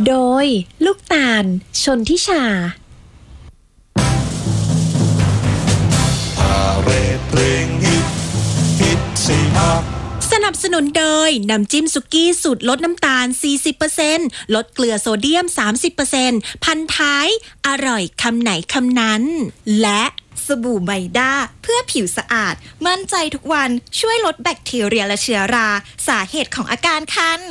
โดยลูกตาลชนทิชาเพลงฮิตสี่ภาคสนับสนุนโดยน้ำจิ้มสุกี้สูตรลดน้ำตาล 40% ลดเกลือโซเดียม 30% พันท้ายอร่อยคำไหนคำนั้นและสบู่ไมด้าเพื่อผิวสะอาดมั่นใจทุกวันช่วยลดแบคทีเรียและเชื้อราสาเหตุของอาการคัน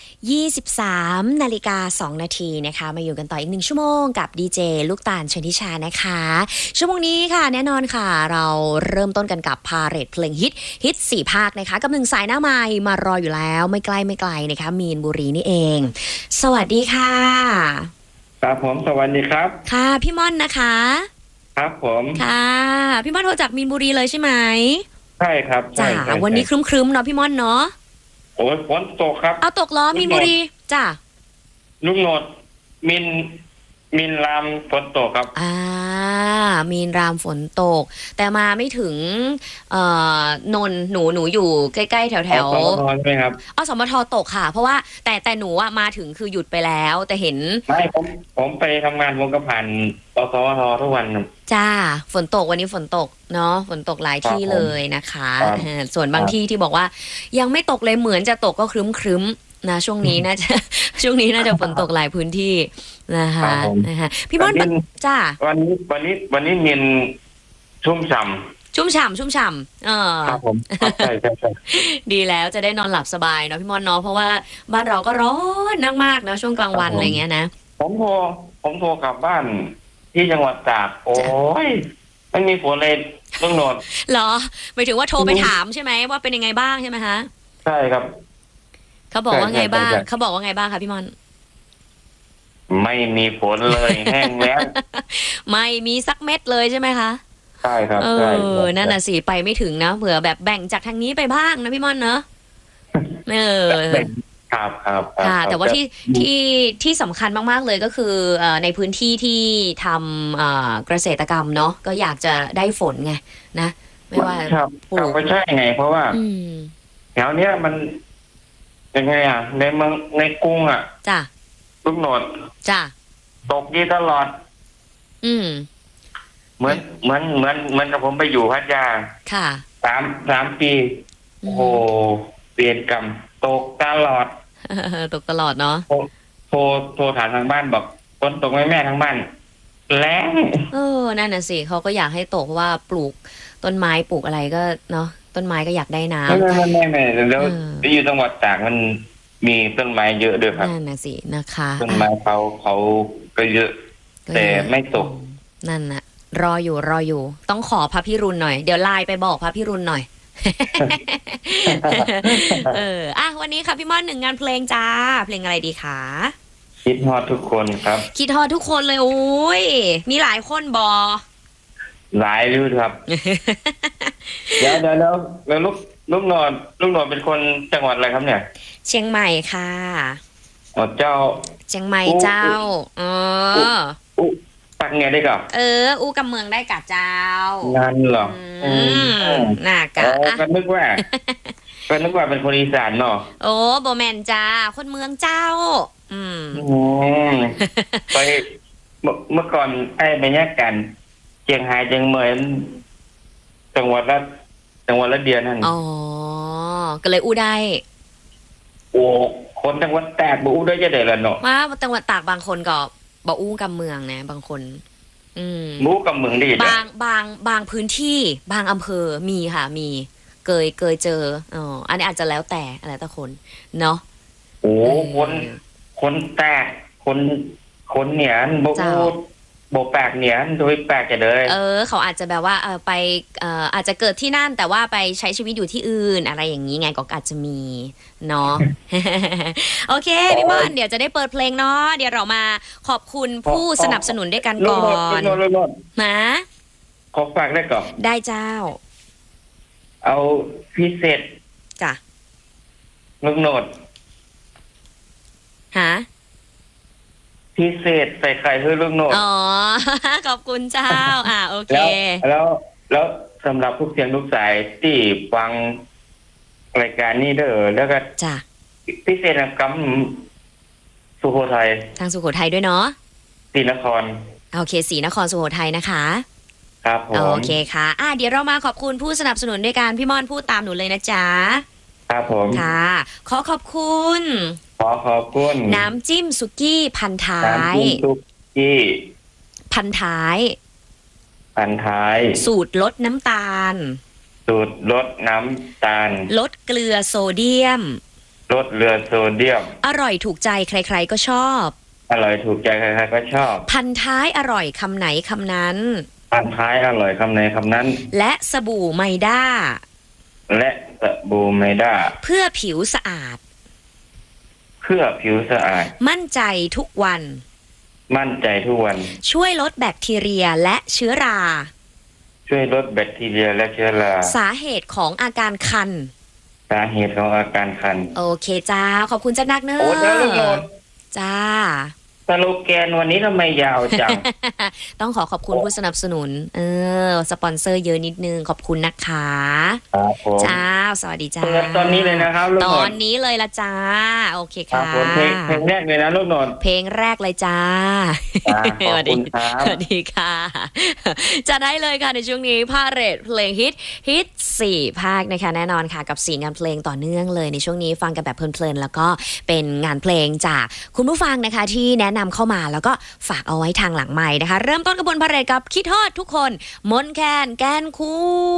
23:02 น.นะคะมาอยู่กันต่ออีก1ชั่วโมงกับดีเจลูกตาลชนทิชานะคะชั่วโมงนี้ค่ะแน่นอนค่ะเราเริ่มต้นกันกับพาเหรดเพลงฮิต4ภาคนะคะกับ1สายหน้าไมค์มารออยู่แล้วไม่ไกลนะคะมีนบุรีนี่เองสวัสดีค่ะครับผมสวัสดีครับค่ะพี่ม่อนนะคะครับผมค่ะพี่ม่อนโทรจากมีนบุรีเลยใช่ไหมใช่ครับจ้าวันนี้ครึ้มๆเนาะพี่ม่อนเนาะโอ้ยฝนตกครับเอาตกล้อมีนบุรีจ้าลูกโนดมินรามฝนตกครับมีนรามฝนตกแต่มาไม่ถึงนนหนูอยู่ใกล้ๆแถวๆสมทใช่ไหมครับสมทตกค่ะเพราะว่าแต่หนูมาถึงคือหยุดไปแล้วแต่เห็นไม่ผมไปทำงานผมก็ผ่านสมททุกวันจ้าฝนตกวันนี้ฝนตกเนาะฝนตกหลายที่เลยนะคะส่วนบางที่ที่บอกว่ายังไม่ตกเลยเหมือนจะตกก็ครึ้มนะช่วงนี้น่าจะฝนตกหลายพื้นที่นะคะพี่ม่อนจ้าวันนี้มินชุ่มฉ่ำครับผมใช่ดีแล้วจะได้นอนหลับสบายเนาะพี่ม่อนเนาะเพราะว่าบ้านเราก็ร้อนมากๆนะช่วงกลางวันอะไรเงี้ยนะผมโทรกลับบ้านที่จังหวัดตากโอ้ยไม่มีฝนเลยต้องนอนเหรอหมายถึงว่าโทรไปถามใช่ไหมว่าเป็นยังไงบ้างใช่ไหมคะใช่ครับเขาบอกว่าไงบ้างคะพี่ม่อนไม่มีฝนเลยแห้งแล้วไม่มีสักเม็ดเลยใช่ไหมคะใช่ครับนั่นน่ะสิไปไม่ถึงนะเผื่อแบบแบ่งจากทางนี้ไปบ้างนะพี่ม่อนเนอะครับค่ะแต่ว่าที่สำคัญมากๆเลยก็คือในพื้นที่ที่ทำเกษตรกรรมเนาะก็อยากจะได้ฝนไงนะไม่ว่าปลูกไม่ใช่ไงเพราะว่าแถวเนี้ยมันยังไงในเมืองในกรุงจ้ะลูกโนดจ้ะตกยี่ตลอดเหมือนกับผมไปอยู่พัทยาค่ะ 3 ปีโอ้โหเปลี่ยนกรรมตกตลอดเนาะโทรถามทางบ้านบอกฝนตกไหมแม่ทางบ้านแรงนั่นน่ะสิเขาก็อยากให้ตกเพราะว่าปลูกต้นไม้ปลูกอะไรก็เนาะต้นไม้ก็อยากได้น้ำไม่แล้วที่อยู่จังหวัดตากมันมีต้นไม้เยอะด้วยครับนั่นน่ะสินะคะต้นไม้เขาก็เยอะแต่ไม่ตกนั่นน่ะรออยู่ต้องขอพระพิรุณหน่อยเดี๋ยวไลน์ไปบอกพระพิรุณหน่อยวันนี้ค่ะพี่ม่อน1งานเพลงจ้าเพลงอะไรดีคะคิดฮอดทุกคนครับคิดฮอดทุกคนเลยโอ้ยมีหลายคนหลายรู้ครับเดี๋ยวลูกนอนเป็นคนจังหวัดอะไรครับเนี่ยเชียงใหม่ค่ะเจ้าเชียงใหม่เจ้าปักไงได้กับอู้กับเมืองได้กับเจ้านั่นหรอน่ากะก็นึกว่าเป็นคนอีสานเนาะโอ้โบแมนจ้าคนเมืองเจ้าไปเมื่อก่อนไอ้ไปแยกกันเชียงรายเชียงใหม่จังหวัดละเดียวนั่นก็เลยอู้ได้โอ้คนจังหวัดตากบ่อู้ได้จะได้ละเนาะมาจังหวัดตากบางคนก็บ่อู้กับเมืองนะบางคนรู้กับเมืองดีบางพื้นที่บางอำเภอมีค่ะมีเคยเจออันนี้อาจจะแล้วแต่อะไรแต่คนเนาะโอ้คนแตกคนเหนียนบ่อู้บ่แปลกเหนียนโดยแปลกจะเลยเขาอาจจะแบบว่าไปอาจจะเกิดที่นั่นแต่ว่าไปใช้ชีวิตอยู่ที่อื่นอะไรอย่างนี้ไงก็อาจจะมีเนาะ โอเคพี่ม่อนเดี๋ยวจะได้เปิดเพลงเนาะเดี๋ยวเรามาขอบคุณผู้สนับสนุนด้วยกันก่อนนะขอฝากได้ก่อนได้เจ้าเอาพิเศษจ้ะลูกโนดหาพิเศษใส่ไข่ให้ลูกโนดขอบคุณเจ้าโอเคแล้วสำหรับทุกเสียงทุกสายที่ฟังรายการนี้เด้อแล้วก็จ้ะพิเศษกำสุโขทัยทางสุโขทัยด้วยเนาะศรีนครโอเคศรีนครสุโขทัยนะคะครับผมโอเคค่ะเดี๋ยวเรามาขอบคุณผู้สนับสนุนด้วยการพี่ม่อนพูดตามหนูเลยนะจ๊ะครับผมค่ะ ขอขอบคุณขอขอบคุณน้ำจิ้มสุกี้พันท้าน้ำยจิ้มซุกี้พันท้ายพันท้ายสูตรลดน้ำตาลสูตรลดน้ำตาลลดเกลือโซเดียมลดเรือโซเดียมอร่อยถูกใจใครๆก็ชอบอร่อยถูกใจใครๆก็ชอบพันท้ายอร่อยคำไหนคำนั้นพันท้ายอร่อยคำไหนคำนั้นและสบู่ไมด้าและสบู่ไมด้าเพื่อผิวสะอาดเพื่อผิวสะอาดมั่นใจทุกวันมั่นใจทุกวันช่วยลดแบคทีเรียและเชื้อราช่วยลดแบคทีเรียและเชื้อราสาเหตุของอาการคันสาเหตุของอาการคันโอเคจ้าขอบคุณจักนักเนอะโอ้แล้วลูกโนดจ้าสโลแกนวันนี้ทำไมยาวจังต้องขอบคุณผู้สนับสนุนสปอนเซอร์เยอะนิดนึงขอบคุณนะคะครับผมจ้าสวัสดีจ้าเปิดตอนนี้เลยนะครับลูกตโนอดนนี้เลยละจ้าโอเคครับค่ะผมเพลงแรกเลยนะลูกโนดเพลงแรกเลยจ้าจ้าขอบคุณครับสวัสดีค่ะ จะได้เลยค่ะในช่วงนี้พาเรทเพลงฮิต4 ภาคนะคะแน่นอนค่ะกับ4 งานเพลงต่อเนื่องเลยในช่วงนี้ฟังกันแบบเพลินๆแล้วก็เป็นงานเพลงจากคุณผู้ฟังนะคะที่แนะนำเข้ามาแล้วก็ฝากเอาไว้ทางหลังไมค์นะคะเริ่มต้นกระบวนพาเรทกับคิดฮอดทุกคนมนแคนแกนคู